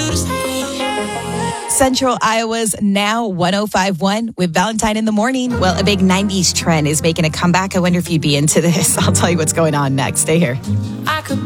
Central Iowa's Now 105.1 with Valentine in the morning. Well, a big 90s trend is making a comeback. I wonder if you'd be into this. I'll tell you what's going on next. Stay here. I could